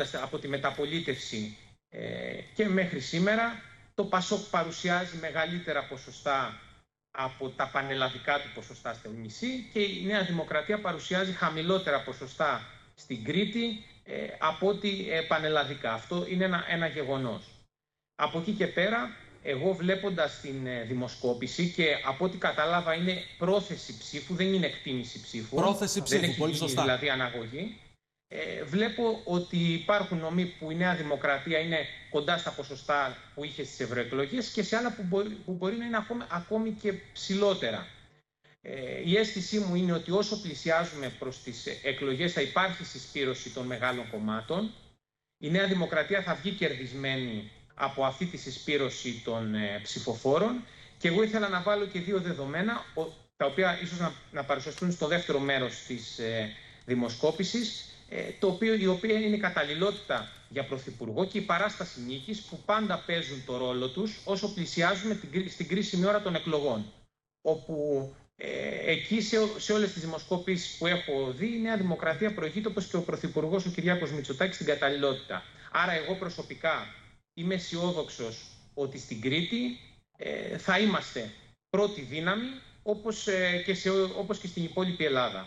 ξεκινώντας από τη μεταπολίτευση και μέχρι σήμερα, το ΠΑΣΟΚ παρουσιάζει μεγαλύτερα ποσοστά από τα πανελλαδικά του ποσοστά στο νησί και η Νέα Δημοκρατία παρουσιάζει χαμηλότερα ποσοστά στην Κρήτη από ό,τι πανελλαδικά. Αυτό είναι ένα γεγονός. Από εκεί και πέρα, εγώ βλέποντας την δημοσκόπηση και από ό,τι κατάλαβα είναι πρόθεση ψήφου, δεν είναι εκτίμηση ψήφου. Πρόθεση ψήφου, δεν έχει πολύ σωστά. Δηλαδή αναγωγή. Βλέπω ότι υπάρχουν νομοί που η Νέα Δημοκρατία είναι κοντά στα ποσοστά που είχε στις ευρωεκλογές και σε άλλα που μπορεί να είναι ακόμη και ψηλότερα. Η αίσθησή μου είναι ότι όσο πλησιάζουμε προς τις εκλογές θα υπάρχει συσπήρωση των μεγάλων κομμάτων. Η Νέα Δημοκρατία θα βγει κερδισμένη από αυτή τη συσπήρωση των ψηφοφόρων και εγώ ήθελα να βάλω και δύο δεδομένα τα οποία ίσως να παρουσιαστούν στο δεύτερο μέρος της δημοσκόπησης, η οποία είναι η καταλληλότητα για πρωθυπουργό και η παράσταση νίκης που πάντα παίζουν το ρόλο τους όσο πλησιάζουμε στην κρίσιμη ώρα των εκλογών. Όπου εκεί σε όλες τις δημοσκόπησεις που έχω δει η Νέα Δημοκρατία προηγείται όπως και ο πρωθυπουργός ο Κυριάκος Μητσοτάκης στην καταλληλότητα. Άρα εγώ προσωπικά είμαι αισιόδοξος ότι στην Κρήτη θα είμαστε πρώτη δύναμη όπως και στην υπόλοιπη Ελλάδα.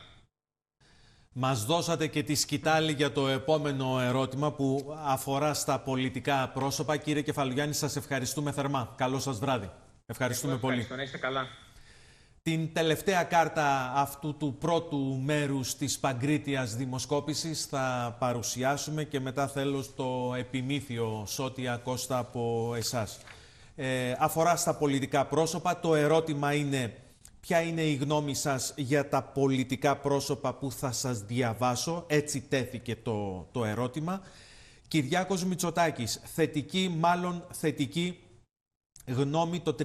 Μας δώσατε και τη σκητάλη για το επόμενο ερώτημα που αφορά στα πολιτικά πρόσωπα. Κύριε Κεφαλογιάννη, σας ευχαριστούμε θερμά. Καλό σας βράδυ. Ευχαριστούμε πολύ. Να είστε καλά. Την τελευταία κάρτα αυτού του πρώτου μέρους της παγκρίτιας δημοσκόπησης θα παρουσιάσουμε και μετά θέλω στο επιμήθειο Σώτια Κώστα από εσάς. Αφορά στα πολιτικά πρόσωπα. Το ερώτημα είναι ποια είναι η γνώμη σας για τα πολιτικά πρόσωπα που θα σας διαβάσω. Έτσι τέθηκε το ερώτημα. Κυριάκος Μητσοτάκης, θετική, μάλλον θετική γνώμη το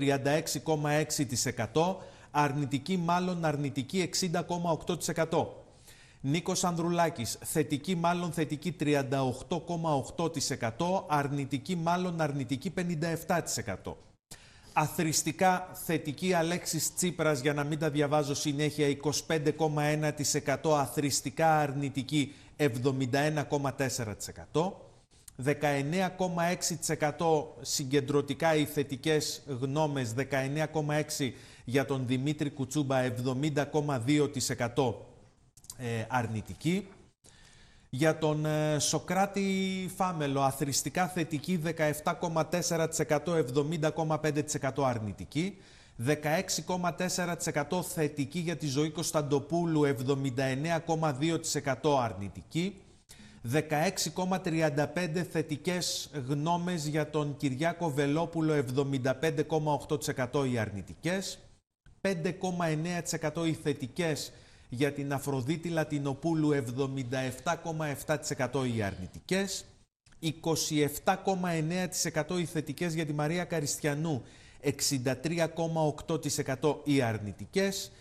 36,6%. Αρνητική, μάλλον αρνητική 60,8%. Νίκος Ανδρουλάκης, θετική, μάλλον θετική 38,8%. Αρνητική, μάλλον αρνητική 57%. Αθρηστικά θετική Αλέξης Τσίπρας, για να μην τα διαβάζω συνέχεια, 25,1%. Αθρηστικά αρνητική 71,4%. 19,6% συγκεντρωτικά οι θετικές γνώμες, 19,6% για τον Δημήτρη Κουτσούμπα, 70,2% αρνητική. Για τον Σοκράτη Φάμελο, αθρηστικά θετική 17,4%, 70,5% αρνητική. 16,4% θετική για τη Ζωή Κωνσταντοπούλου, 79,2% αρνητική. 16,35% θετικές γνώμες για τον Κυριάκο Βελόπουλο, 75,8% οι αρνητικές. 5,9% οι θετικές για την Αφροδίτη Λατινοπούλου, 77,7% οι αρνητικές. 27,9% οι θετικές για τη Μαρία Καριστιανού, 63,8% οι αρνητικές.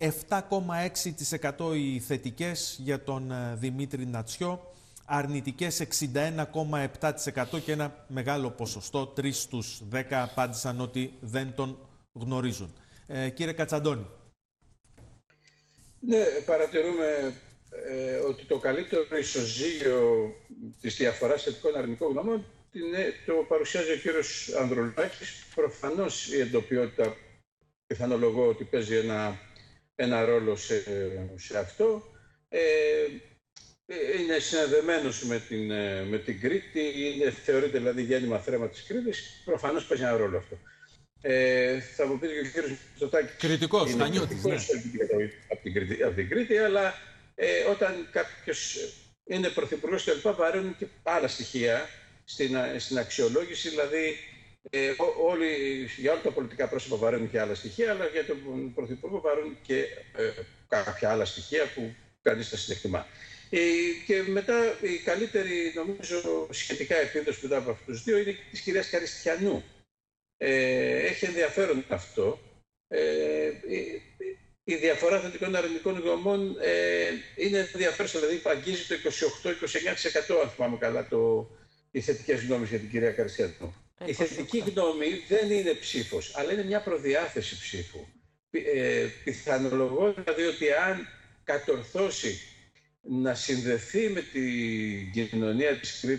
7,6% οι θετικές για τον Δημήτρη Νατσιό. Αρνητικές 61,7% και ένα μεγάλο ποσοστό, 3 στους 10 απάντησαν ότι δεν τον γνωρίζουν. Κύριε Κατσαντώνη. Ναι, παρατηρούμε ότι το καλύτερο ισοζύγιο της διαφοράς θετικών αρνητικών γνώμων το παρουσιάζει ο κύριος Ανδρουλάκης. Προφανώς η εντοπιότητα πιθανολογώ ότι παίζει ένα ρόλο σε αυτό. Είναι συνδεδεμένος με την Κρήτη, θεωρείται δηλαδή γέννημα θρέμα της Κρήτης. Προφανώς παίζει ένα ρόλο αυτό. Θα μου πείτε και ο κύριος Μητσοτάκης. Κριτικός, είναι Χανιώτης, ναι. από την Κρήτη, αλλά όταν κάποιος είναι πρωθυπουργός και λοιπά, βαρύνουν και άλλα στοιχεία στην αξιολόγηση. Δηλαδή, για όλα τα πολιτικά πρόσωπα βαρύνουν και άλλα στοιχεία, αλλά για τον πρωθυπουργό βαρύνουν και κάποια άλλα στοιχεία που κανείς τα συνεκτιμά. Και μετά η καλύτερη, νομίζω, σχετικά επίδοση μετά από αυτούς τους δύο είναι της κυρίας Καριστιανού. Έχει ενδιαφέρον αυτό. Η διαφορά θετικών αρνητικών γνωμών είναι ενδιαφέρουσα, δηλαδή αγγίζει το 28-29% αν θυμάμαι καλά οι θετικές γνώμες για την κυρία Καριστιανού. Η θετική γνώμη δεν είναι ψήφος, αλλά είναι μια προδιάθεση ψήφου. Πιθανολογώ δηλαδή ότι αν κατορθώσει να συνδεθεί με την κοινωνία της Κρήτης